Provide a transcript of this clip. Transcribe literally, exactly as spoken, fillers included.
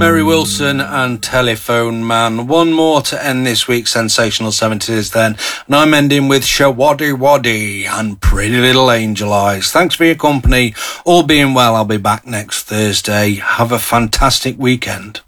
Mary Wilson and Telephone Man. One more to end this week's Sensational seventies then. And I'm ending with Shawaddy Waddy and Pretty Little Angel Eyes. Thanks for your company. All being well, I'll be back next Thursday. Have a fantastic weekend.